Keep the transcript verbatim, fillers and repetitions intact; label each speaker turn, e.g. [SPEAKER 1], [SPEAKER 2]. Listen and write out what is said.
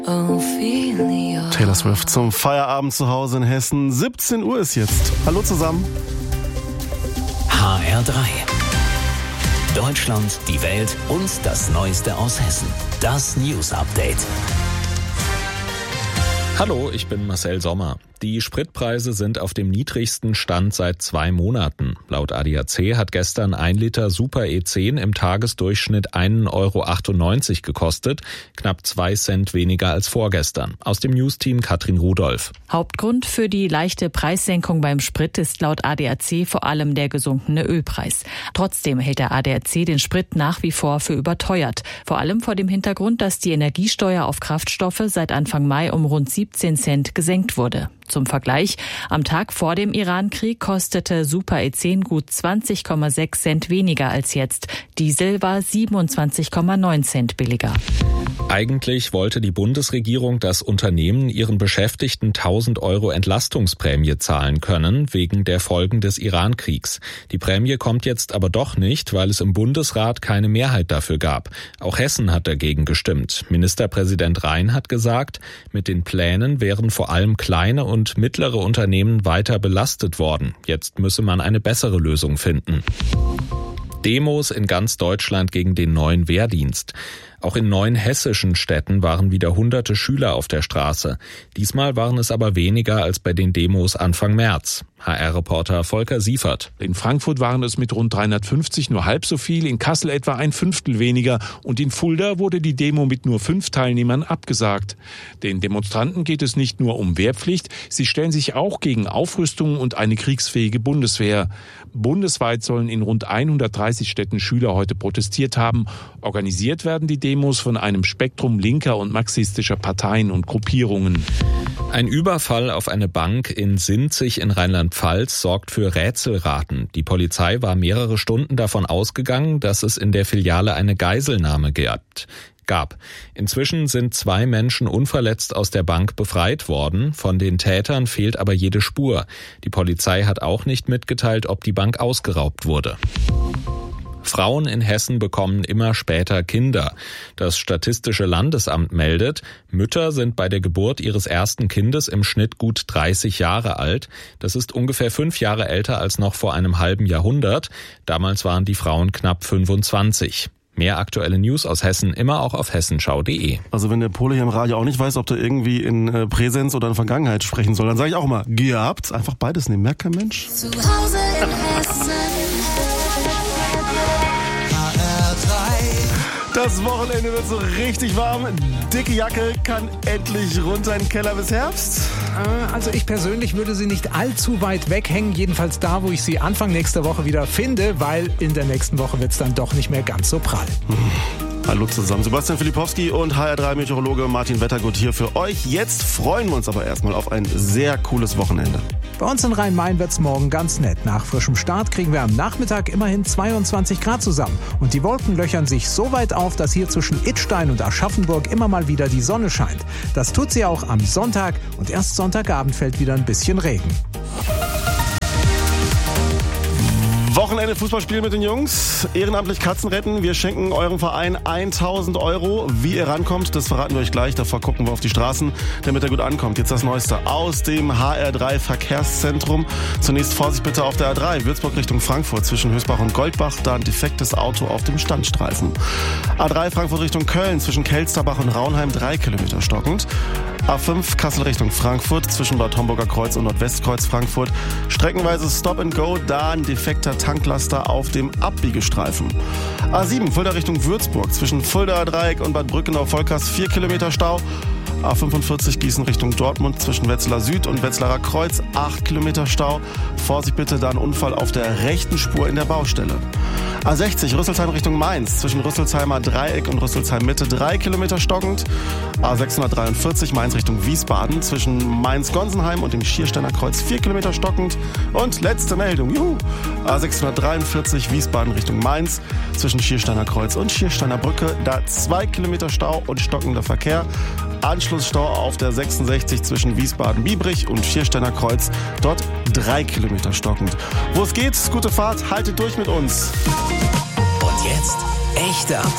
[SPEAKER 1] Taylor Swift zum Feierabend zu Hause in Hessen. siebzehn Uhr ist jetzt. Hallo zusammen.
[SPEAKER 2] H R drei. Deutschland, die Welt und das Neueste aus Hessen. Das News Update.
[SPEAKER 3] Hallo, ich bin Marcel Sommer. Die Spritpreise sind auf dem niedrigsten Stand seit zwei Monaten. Laut A D A C hat gestern ein Liter Super E zehn im Tagesdurchschnitt ein Euro achtundneunzig gekostet, knapp zwei Cent weniger als vorgestern. Aus dem Newsteam Katrin Rudolph.
[SPEAKER 4] Hauptgrund für die leichte Preissenkung beim Sprit ist laut A D A C vor allem der gesunkene Ölpreis. Trotzdem hält der A D A C den Sprit nach wie vor für überteuert. Vor allem vor dem Hintergrund, dass die Energiesteuer auf Kraftstoffe seit Anfang Mai um rund siebzehn Cent gesenkt wurde. Zum Vergleich, am Tag vor dem Irankrieg kostete Super E zehn gut zwanzig Komma sechs Cent weniger als jetzt. Diesel war siebenundzwanzig Komma neun Cent billiger.
[SPEAKER 3] Eigentlich wollte die Bundesregierung, dass Unternehmen ihren Beschäftigten tausend Euro Entlastungsprämie zahlen können, wegen der Folgen des Irankriegs. Die Prämie kommt jetzt aber doch nicht, weil es im Bundesrat keine Mehrheit dafür gab. Auch Hessen hat dagegen gestimmt. Ministerpräsident Rhein hat gesagt, mit den Plänen wären vor allem kleine und und mittlere Unternehmen weiter belastet worden. Jetzt müsse man eine bessere Lösung finden. Demos in ganz Deutschland gegen den neuen Wehrdienst. Auch in neun hessischen Städten waren wieder hunderte Schüler auf der Straße. Diesmal waren es aber weniger als bei den Demos Anfang März. H R-Reporter Volker Siefert.
[SPEAKER 5] In Frankfurt waren es mit rund dreihundertfünfzig nur halb so viel, in Kassel etwa ein Fünftel weniger und in Fulda wurde die Demo mit nur fünf Teilnehmern abgesagt. Den Demonstranten geht es nicht nur um Wehrpflicht, sie stellen sich auch gegen Aufrüstung und eine kriegsfähige Bundeswehr. Bundesweit sollen in rund hundertdreißig Städten Schüler heute protestiert haben. Organisiert werden die Demos von einem Spektrum linker und marxistischer Parteien und Gruppierungen.
[SPEAKER 3] Ein Überfall auf eine Bank in Sinzig in Rheinland-Pfalz sorgt für Rätselraten. Die Polizei war mehrere Stunden davon ausgegangen, dass es in der Filiale eine Geiselnahme gab. Inzwischen sind zwei Menschen unverletzt aus der Bank befreit worden. Von den Tätern fehlt aber jede Spur. Die Polizei hat auch nicht mitgeteilt, ob die Bank ausgeraubt wurde. Frauen in Hessen bekommen immer später Kinder. Das Statistische Landesamt meldet, Mütter sind bei der Geburt ihres ersten Kindes im Schnitt gut dreißig Jahre alt. Das ist ungefähr fünf Jahre älter als noch vor einem halben Jahrhundert. Damals waren die Frauen knapp fünfundzwanzig. Mehr aktuelle News aus Hessen immer auch auf hessenschau punkt de.
[SPEAKER 1] Also wenn der Pole hier im Radio auch nicht weiß, ob der irgendwie in äh, Präsenz oder in Vergangenheit sprechen soll, dann sage ich auch mal, gehabt. Einfach beides nehmen, merkt kein Mensch.
[SPEAKER 6] Zu Hause in Hessen.
[SPEAKER 1] Das Wochenende wird so richtig warm. Dicke Jacke kann endlich runter in den Keller bis Herbst.
[SPEAKER 7] Also ich persönlich würde sie nicht allzu weit weghängen, jedenfalls da, wo ich sie Anfang nächster Woche wieder finde, weil in der nächsten Woche wird es dann doch nicht mehr ganz so prall.
[SPEAKER 1] Hm. Hallo zusammen, Sebastian Filipowski und H R drei Meteorologe Martin Wettergut hier für euch. Jetzt freuen wir uns aber erstmal auf ein sehr cooles Wochenende.
[SPEAKER 7] Bei uns in Rhein-Main wird's morgen ganz nett. Nach frischem Start kriegen wir am Nachmittag immerhin zweiundzwanzig Grad zusammen. Und die Wolken löchern sich so weit auf, dass hier zwischen Idstein und Aschaffenburg immer mal wieder die Sonne scheint. Das tut sie auch am Sonntag und erst Sonntagabend fällt wieder ein bisschen Regen.
[SPEAKER 1] Wochenende Fußballspiel mit den Jungs. Ehrenamtlich Katzen retten. Wir schenken eurem Verein tausend Euro. Wie ihr rankommt, das verraten wir euch gleich. Davor gucken wir auf die Straßen, damit er gut ankommt. Jetzt das Neueste aus dem H R drei Verkehrszentrum. Zunächst Vorsicht bitte auf der A drei. Würzburg Richtung Frankfurt zwischen Hösbach und Goldbach. Da ein defektes Auto auf dem Standstreifen. A drei Frankfurt Richtung Köln zwischen Kelsterbach und Raunheim drei Kilometer stockend. A fünf Kassel Richtung Frankfurt zwischen Bad Homburger Kreuz und Nordwestkreuz Frankfurt. Streckenweise Stop and Go, da ein defekter Tanklaster auf dem Abbiegestreifen. A sieben Fulda Richtung Würzburg zwischen Fuldaer Dreieck und Bad Brückenau-Vollkast vier Kilometer Stau. A fünfundvierzig Gießen Richtung Dortmund zwischen Wetzlar Süd und Wetzlarer Kreuz acht Kilometer Stau. Vorsicht bitte, da ein Unfall auf der rechten Spur in der Baustelle. A sechzig Rüsselsheim Richtung Mainz zwischen Rüsselsheimer Dreieck und Rüsselsheim Mitte drei Kilometer stockend. A sechshundertdreiundvierzig Mainz Richtung Wiesbaden zwischen Mainz-Gonsenheim und dem Schiersteiner Kreuz vier Kilometer stockend. Und letzte Meldung, juhu, A sechshundertdreiundvierzig Wiesbaden Richtung Mainz zwischen Schiersteiner Kreuz und Schiersteiner Brücke, da zwei Kilometer Stau und stockender Verkehr. Anschlussstau auf der sechsundsechzig zwischen Wiesbaden-Biebrich und Schiersteiner Kreuz, dort drei Kilometer stockend. Wo es geht, gute Fahrt, haltet durch mit uns.
[SPEAKER 2] Und jetzt echte Updates.